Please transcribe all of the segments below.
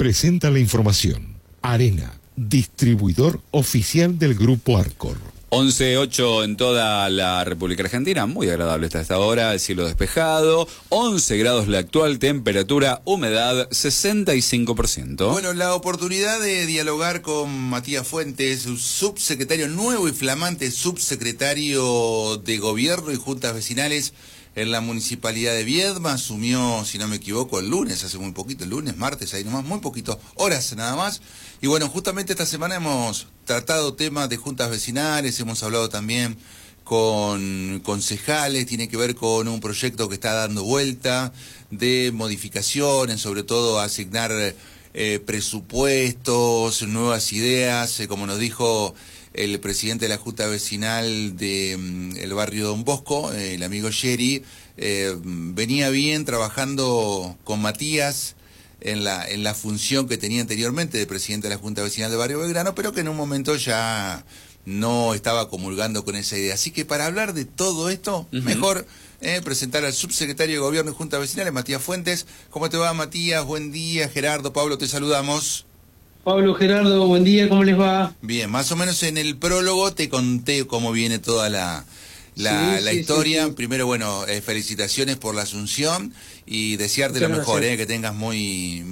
presenta la información. Arena, distribuidor oficial del Grupo Arcor. 11:08 en toda la República Argentina, muy agradable está esta hora, el cielo despejado, 11 grados la actual temperatura, humedad 65%. Bueno, la oportunidad de dialogar con Matías Fuentes, subsecretario nuevo y flamante subsecretario de Gobierno y Juntas Vecinales en la Municipalidad de Viedma, asumió, si no me equivoco, el lunes, hace muy poquito, el lunes, martes, ahí nomás, muy poquito, horas nada más. Y bueno, justamente esta semana hemos tratado temas de juntas vecinales, hemos hablado también con concejales, tiene que ver con un proyecto que está dando vuelta de modificaciones, sobre todo asignar presupuestos, nuevas ideas, como nos dijo el presidente de la Junta Vecinal de el barrio Don Bosco, el amigo Jerry, venía bien trabajando con Matías en la función que tenía anteriormente de presidente de la Junta Vecinal de Barrio Belgrano, pero que en un momento ya no estaba comulgando con esa idea. Así que para hablar de todo esto, mejor presentar al subsecretario de Gobierno y Juntas Vecinales, Matías Fuentes. ¿Cómo te va, Matías? Buen día. Gerardo, Pablo, te saludamos. Pablo, Gerardo, buen día, ¿cómo les va? Bien, más o menos en el prólogo te conté cómo viene toda la historia. Sí. Primero, bueno, felicitaciones por la asunción y desearte lo mejor, que tengas muy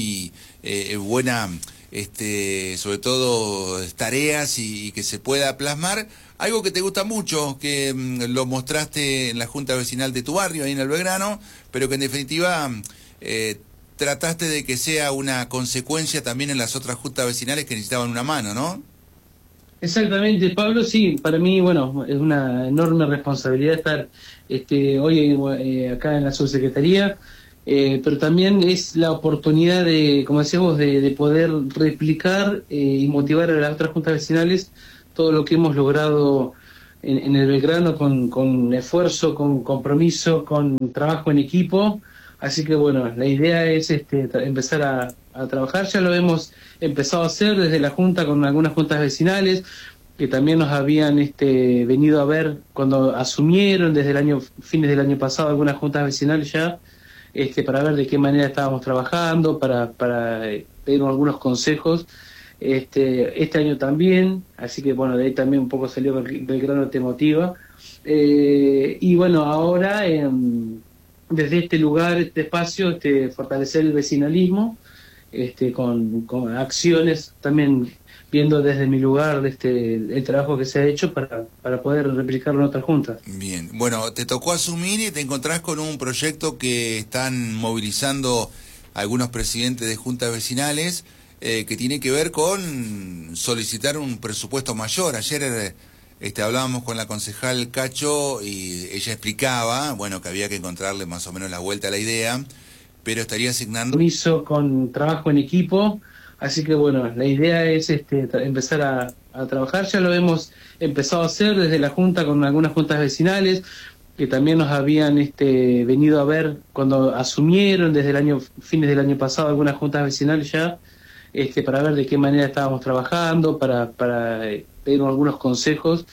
buena, sobre todo tareas y que se pueda plasmar algo que te gusta mucho, que lo mostraste en la Junta Vecinal de tu barrio, ahí en el Belgrano, pero que en definitiva trataste de que sea una consecuencia también en las otras juntas vecinales que necesitaban una mano, ¿no? Exactamente, Pablo, sí, para mí, bueno, es una enorme responsabilidad estar hoy acá en la subsecretaría, pero también es la oportunidad de, como decíamos, de poder replicar y motivar a las otras juntas vecinales todo lo que hemos logrado en el Belgrano con esfuerzo, con compromiso, con trabajo en equipo. Así que bueno, la idea es empezar a trabajar. Ya lo hemos empezado a hacer desde la Junta con algunas juntas vecinales que también nos habían venido a ver cuando asumieron desde fines del año pasado algunas juntas vecinales ya, para ver de qué manera estábamos trabajando, para pedir algunos consejos. Este año también, así que bueno, de ahí también un poco salió Belgrano Te Motiva. Y bueno, ahora desde este lugar, este espacio, fortalecer el vecinalismo, con acciones, también viendo desde mi lugar el trabajo que se ha hecho para poder replicarlo en otras juntas. Bien, bueno, te tocó asumir y te encontrás con un proyecto que están movilizando algunos presidentes de juntas vecinales, que tiene que ver con solicitar un presupuesto mayor. Ayer hablábamos con la concejal Cacho y ella explicaba, bueno, que había que encontrarle más o menos la vuelta a la idea, pero estaría asignando... Con trabajo en equipo, así que bueno, la idea es empezar a trabajar. Ya lo hemos empezado a hacer desde la Junta con algunas juntas vecinales que también nos habían venido a ver cuando asumieron desde fines del año pasado algunas juntas vecinales ya, para ver de qué manera estábamos trabajando, para pedir algunos consejos.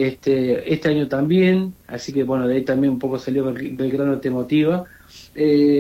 Este año también, así que bueno, de ahí también un poco salió Belgrano Te Motiva.